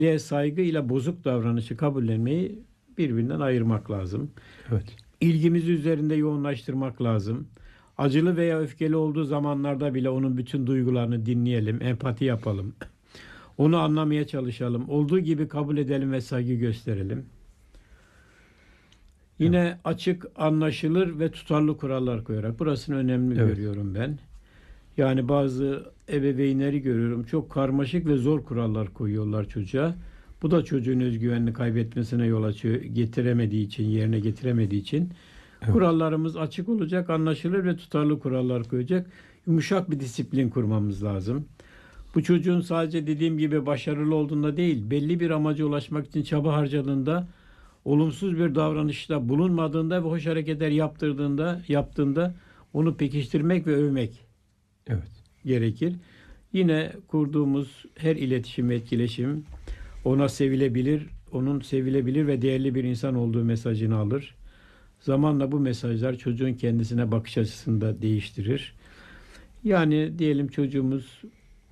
Saygı ile bozuk davranışı kabullenmeyi birbirinden ayırmak lazım. Evet. İlgimizi üzerinde yoğunlaştırmak lazım. Acılı veya öfkeli olduğu zamanlarda bile onun bütün duygularını dinleyelim, empati yapalım. Onu anlamaya çalışalım. Olduğu gibi kabul edelim ve saygı gösterelim. Yine açık, anlaşılır ve tutarlı kurallar koyarak. Burasını önemli görüyorum ben. Yani bazı ebeveynleri görüyorum. Çok karmaşık ve zor kurallar koyuyorlar çocuğa. Bu da çocuğun özgüvenini kaybetmesine yol açıyor. Yerine getiremediği için. Evet. Kurallarımız açık olacak, anlaşılır ve tutarlı kurallar koyacak. Yumuşak bir disiplin kurmamız lazım. Bu çocuğun sadece dediğim gibi başarılı olduğunda değil, belli bir amaca ulaşmak için çaba harcadığında, olumsuz bir davranışta bulunmadığında ve hoş hareketler yaptığında onu pekiştirmek ve övmek gerekir. Yine kurduğumuz her iletişim ve etkileşim onun sevilebilir ve değerli bir insan olduğu mesajını alır. Zamanla bu mesajlar çocuğun kendisine bakış açısını da değiştirir. Yani diyelim çocuğumuz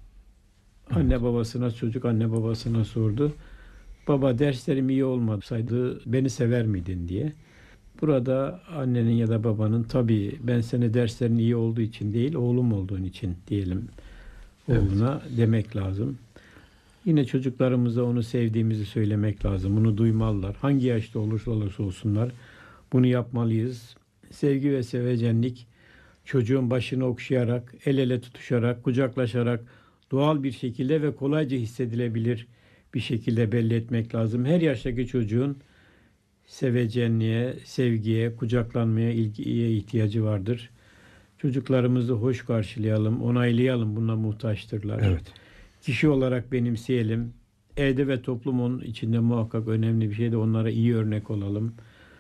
çocuk anne babasına sordu. Baba, derslerim iyi olmasaydı beni sever miydin diye. Burada annenin ya da babanın tabii ben seni derslerin iyi olduğu için değil, oğlum olduğun için diyelim oğluna demek lazım. Yine çocuklarımıza onu sevdiğimizi söylemek lazım. Bunu duymalılar. Hangi yaşta olursa olsunlar bunu yapmalıyız. Sevgi ve sevecenlik çocuğun başını okşayarak, el ele tutuşarak, kucaklaşarak doğal bir şekilde ve kolayca hissedilebilir bir şekilde belli etmek lazım. Her yaştaki çocuğun sevecenliğe, sevgiye, kucaklanmaya, ilgiye ihtiyacı vardır. Çocuklarımızı hoş karşılayalım, onaylayalım. Buna muhtaçtırlar. Evet. Kişi olarak benimseyelim. Evde ve toplumun içinde muhakkak önemli bir şey de onlara iyi örnek olalım.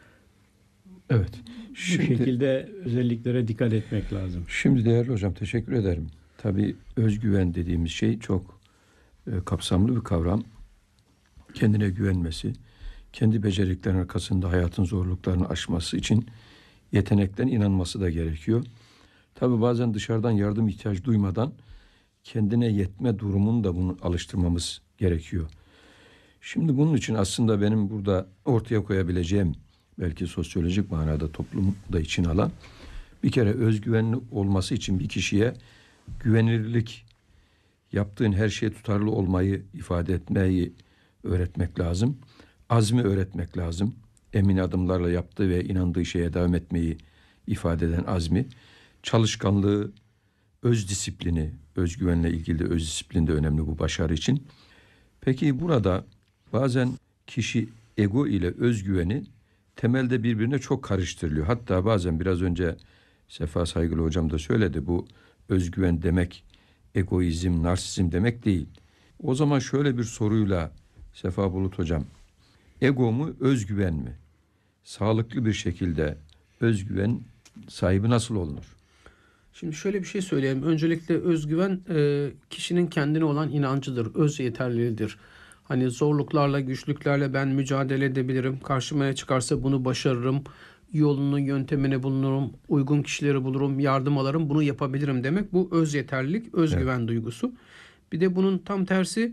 Evet. Bu şekilde özelliklere dikkat etmek lazım. Şimdi değerli hocam, teşekkür ederim. Tabii özgüven dediğimiz şey çok kapsamlı bir kavram. Kendine güvenmesi, kendi beceriklerinin arkasında hayatın zorluklarını aşması için yetenekten inanması da gerekiyor. Tabii bazen dışarıdan yardım ihtiyacı duymadan kendine yetme durumunu da bunu alıştırmamız gerekiyor. Şimdi bunun için aslında benim burada ortaya koyabileceğim, belki sosyolojik manada toplumda için alan, bir kere özgüvenli olması için bir kişiye güvenilirlik, yaptığın her şeye tutarlı olmayı ifade etmeyi öğretmek lazım. Azmi öğretmek lazım. Emin adımlarla yaptığı ve inandığı şeye devam etmeyi ifade eden azmi. Çalışkanlığı, öz disiplini, özgüvenle ilgili de öz disiplin de önemli bu başarı için. Peki burada bazen kişi ego ile özgüveni temelde birbirine çok karıştırılıyor. Hatta bazen biraz önce Sefa Saygılı hocam da söyledi, bu özgüven demek egoizm, narsizm demek değil. O zaman şöyle bir soruyla Sefa Bulut hocam, ego mu, özgüven mi? Sağlıklı bir şekilde özgüven sahibi nasıl olunur? Şimdi şöyle bir şey söyleyeyim. Öncelikle özgüven kişinin kendine olan inancıdır, öz yeterliliğidir. Hani zorluklarla, güçlüklerle ben mücadele edebilirim. Karşıma ne çıkarsa bunu başarırım. Yolunu, yöntemini bulurum. Uygun kişileri bulurum. Yardım alırım. Bunu yapabilirim demek. Bu öz yeterlilik, özgüven duygusu. Bir de bunun tam tersi,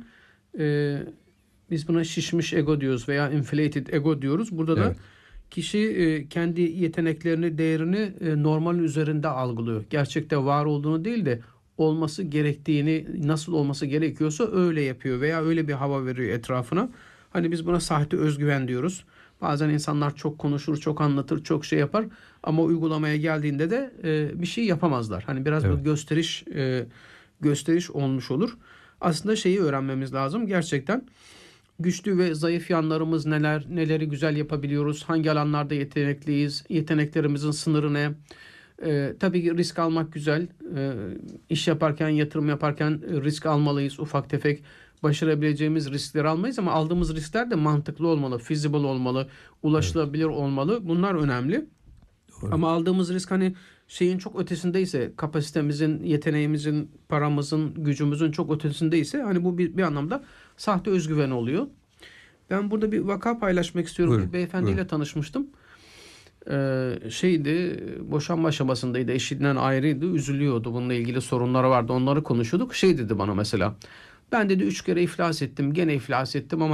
biz buna şişmiş ego diyoruz veya inflated ego diyoruz. Burada da kişi kendi yeteneklerini, değerini normalin üzerinde algılıyor. Gerçekte var olduğunu değil de olması gerektiğini, nasıl olması gerekiyorsa öyle yapıyor veya öyle bir hava veriyor etrafına. Hani biz buna sahte özgüven diyoruz. Bazen insanlar çok konuşur, çok anlatır, çok şey yapar ama uygulamaya geldiğinde de bir şey yapamazlar. Hani biraz bu gösteriş olmuş olur. Aslında şeyi öğrenmemiz lazım gerçekten. Güçlü ve zayıf yanlarımız neler, neleri güzel yapabiliyoruz, hangi alanlarda yetenekliyiz, yeteneklerimizin sınırı ne? Tabii ki risk almak güzel. İş yaparken, yatırım yaparken risk almalıyız. Ufak tefek başarabileceğimiz riskleri almayız ama aldığımız riskler de mantıklı olmalı, feasible olmalı, ulaşılabilir olmalı. Bunlar önemli. Doğru. Ama aldığımız risk hani şeyin çok ötesindeyse, kapasitemizin, yeteneğimizin, paramızın, gücümüzün çok ötesindeyse hani bu bir anlamda sahte özgüven oluyor. Ben burada bir vaka paylaşmak istiyorum. Buyurun, Bir beyefendiyle tanışmıştım. Boşanma aşamasındaydı. Eşinden ayrıydı. Üzülüyordu. Bununla ilgili sorunları vardı. Onları konuşuyorduk. Dedi bana mesela. Ben dedi 3 kere iflas ettim. Gene iflas ettim ama